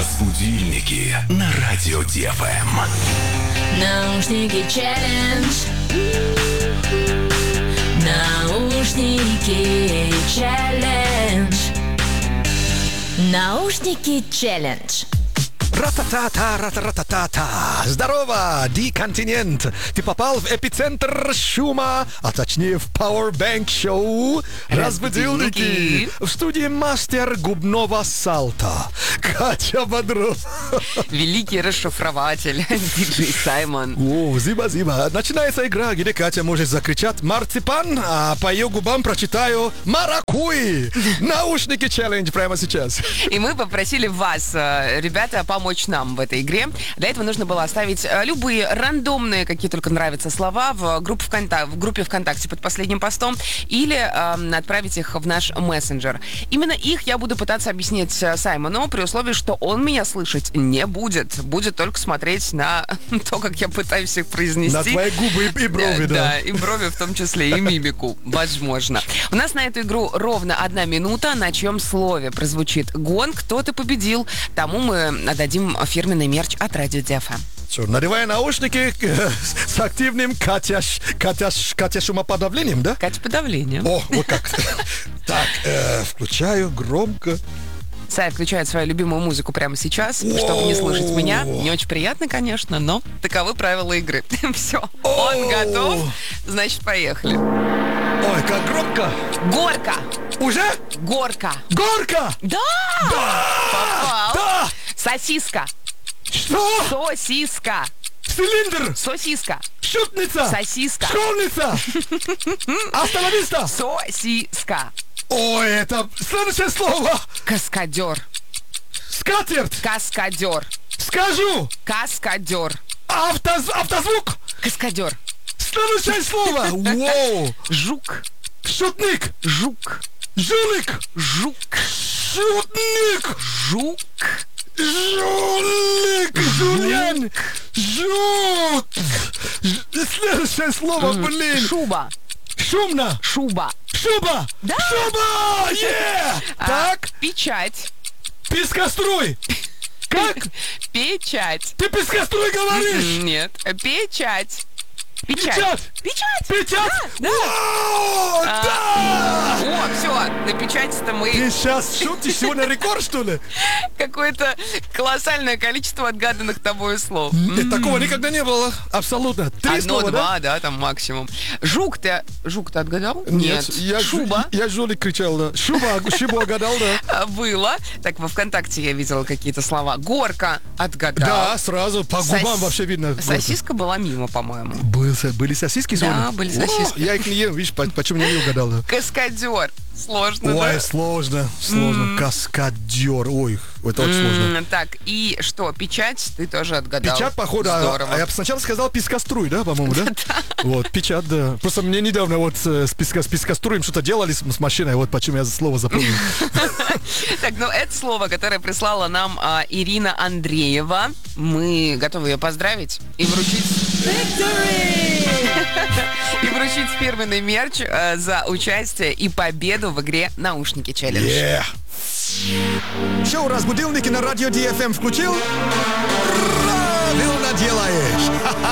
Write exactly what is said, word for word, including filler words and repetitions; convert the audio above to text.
Разбудильники на радио Ди Эф Эм. Наушники челлендж. Наушники челлендж. Наушники челлендж. Ра-та-та-та, ра-та-ра-та-та-та. Здорово, Ди-континент. Ты попал в эпицентр шума, а точнее в Powerbank Show «Разбудильники». В студии мастер губного салта Катя Бодров. Великий расшифрователь диджей Саймон. О, зиба-зиба. Начинается игра, где Катя может закричать «Марципан», а по ее губам прочитаю «Маракуй». Наушники челлендж прямо сейчас. И мы попросили вас, ребята, помочь нам в этой игре. Для этого нужно было оставить любые рандомные, какие только нравятся слова в группе ВКонтакте, в группе ВКонтакте под последним постом или э, отправить их в наш мессенджер. Именно их я буду пытаться объяснить Саймону, при условии, что он меня слышать не будет. Будет только смотреть на то, как я пытаюсь их произнести. На твои губы и брови, да. Да, и брови в том числе, и мимику, возможно. У нас на эту игру ровно одна минута, на чьем слове прозвучит гонг. Кто-то победил, тому мы отдадим фирменный мерч от радио Ди Эф Эм. Все, надевая наушники э, с активным Катя, Катя, Катя шумоподавлением, да? Катя подавлением. О, вот как. Так, э, включаю громко. Сай включает свою любимую музыку прямо сейчас, чтобы не слышать меня. Не очень приятно, конечно, но таковы правила игры. Все, он готов, значит, поехали. Ой, как громко. Горка. Уже? Горка. Горка! Да! Да! Попал. Да! Сосиска. Что? Сосиска. Цилиндр! Сосиска. Шутница! Сосиска. Школьница! Остановиста! Сосиска. Ой, это следующее слово! Каскадер. Скатерть! Каскадер. Скажу! Каскадер. Автоз... Автозвук! Каскадер. Следующее слово! Воу! Жук. Шутник! Жук. Жулик! Жук. Шутник! Жук. Жулик! Жульен! Жут! Ж- Следующее слово, блин! Шуба. Шумно! Шуба. Шуба! Да. Шуба! Е! А, Так, Печать. пескоструй! Как? Печать. Ты пескоструй говоришь? Нет. Печать. Печать. Печать! Печать. Печать! Да. Вау, А, да! О, все, на печати-то мы Ты сейчас шутишь? Сегодня рекорд, что ли? какое-то колоссальное количество отгаданных тобой слов. Э, Такого никогда не было. Абсолютно. Три Одно, слова, да? два, да, там максимум. Жук ты, жук ты отгадал? я, Шуба. Я жулик кричал, да. Шуба, шубу отгадал, да. А, было. Так, во ВКонтакте я видела какие-то слова. Горка отгадал. Да, сразу по губам Сос- вообще видно. Сосиска была мимо, по-моему. Был, были сосиски сегодня? Да, были О, сосиски. я их не ем, видишь, по- почему я не угадал. Да. Каскадер. Сложно, Ой, да? сложно, сложно. Каскадер. Ой, это очень сложно. М, Так, и что, печать ты тоже отгадал. Печать, походу, а, Здорово. а я бы сначала сказал пескоструй, да, по-моему, да? Вот, печать, да. Просто мне недавно вот э, с, песка, с пескоструем что-то делали с, с машиной, вот почему я слово запомнил. Так, ну это слово, которое прислала нам а, Ирина Андреева. Мы готовы ее поздравить и вручить... И вручить фирменный мерч а, за участие и победу в игре «Наушники челлендж». Yeah. Шоу «Разбудильники» на радио Ди Эф Эм включил? Правильно делаешь! Ха-ха!